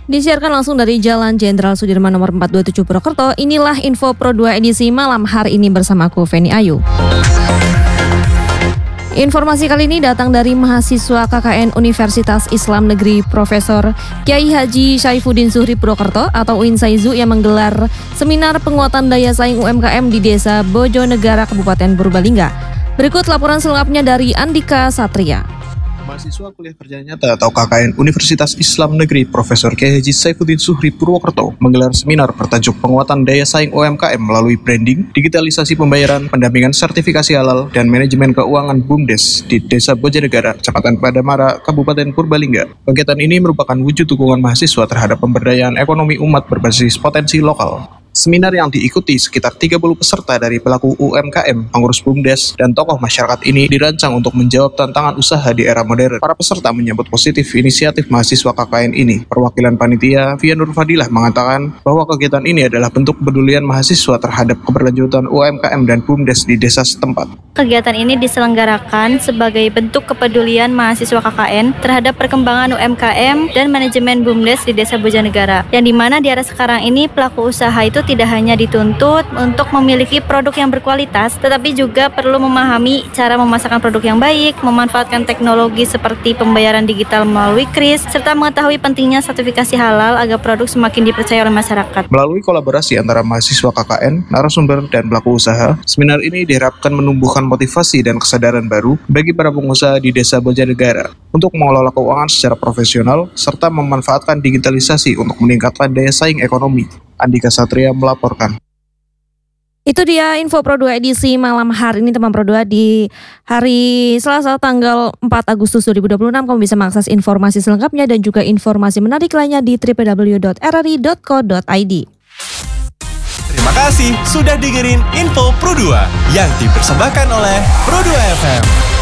Disiarkan langsung dari Jalan Jenderal Sudirman nomor 427 Purwokerto, inilah Info Pro 2 edisi malam hari ini bersama aku Feni Ayu. Informasi kali ini datang dari mahasiswa KKN Universitas Islam Negeri Profesor Kiai Haji Saifuddin Zuhri Purwokerto atau UIN-Saizu yang menggelar seminar penguatan daya saing UMKM di Desa Bojonegara, Kabupaten Purbalingga. Berikut laporan selengkapnya dari Andika Satria. Mahasiswa Kuliah Kerja Nyata atau KKN Universitas Islam Negeri Profesor Kiai Haji Saifuddin Zuhri Purwokerto menggelar seminar bertajuk penguatan daya saing UMKM melalui branding, digitalisasi pembayaran, pendampingan sertifikasi halal, dan manajemen keuangan BUMDes di Desa Bojonegara, Kecamatan Padamara, Kabupaten Purbalingga. Kegiatan ini merupakan wujud dukungan mahasiswa terhadap pemberdayaan ekonomi umat berbasis potensi lokal. Seminar yang diikuti sekitar 30 peserta dari pelaku UMKM, pengurus BUMDes, dan tokoh masyarakat ini dirancang untuk menjawab tantangan usaha di era modern. Para peserta menyambut positif inisiatif mahasiswa KKN ini. Perwakilan panitia, Via Nur Fadilah, mengatakan bahwa kegiatan ini adalah bentuk kepedulian mahasiswa terhadap keberlanjutan UMKM dan BUMDes di desa setempat. Kegiatan ini diselenggarakan sebagai bentuk kepedulian mahasiswa KKN terhadap perkembangan UMKM dan manajemen BUMDes di Desa Bojonegara, yang dimana di era sekarang ini pelaku usaha itu tidak hanya dituntut untuk memiliki produk yang berkualitas, tetapi juga perlu memahami cara memasarkan produk yang baik, memanfaatkan teknologi seperti pembayaran digital melalui KRIS, serta mengetahui pentingnya sertifikasi halal agar produk semakin dipercaya oleh masyarakat. Melalui kolaborasi antara mahasiswa KKN, narasumber, dan pelaku usaha, seminar ini diharapkan menumbuhkan motivasi dan kesadaran baru bagi para pengusaha di Desa Bojonegara untuk mengelola keuangan secara profesional serta memanfaatkan digitalisasi untuk meningkatkan daya saing ekonomi. Andika Satria melaporkan. Itu dia Info Pro 2 edisi malam hari ini teman Pro 2 di hari Selasa tanggal 4 Agustus 2026. Kamu bisa mengakses informasi selengkapnya dan juga informasi menarik lainnya di www.rri.co.id. Terima kasih sudah dengerin Info Pro 2 yang dipersembahkan oleh Pro 2 FM.